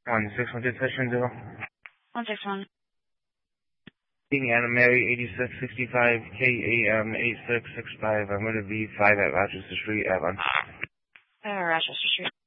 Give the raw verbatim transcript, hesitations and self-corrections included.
one six one two session zero. one six one. Being Anna Mary eighty-six sixty-five K A M eight six six five. I'm going to be five at Rochester Street, Avon. Uh, Rochester Street.